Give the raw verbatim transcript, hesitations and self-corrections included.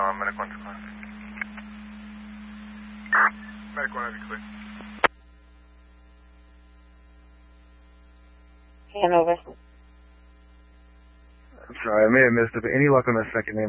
uh, Medic one to clear. Medic one, have you clear? Hanover. I'm sorry, I may have missed it, but any luck on the second name?